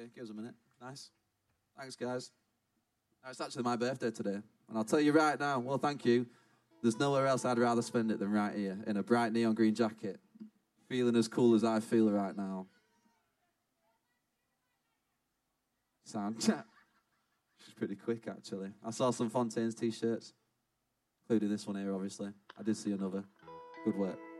Yeah, give us a minute. Nice. Thanks, guys. It's actually my birthday today. And I'll tell you right now, well, thank you. There's nowhere else I'd rather spend it than right here in a bright neon green jacket, feeling as cool as I feel right now. Sound. She's pretty quick, actually. I saw some Fontaines t-shirts, including this one here, obviously. I did see another. Good work.